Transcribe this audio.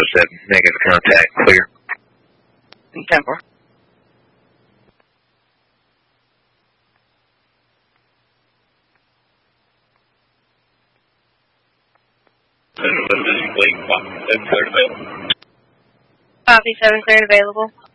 negative contact, clear. 10-4. Copy, 7 cleared available.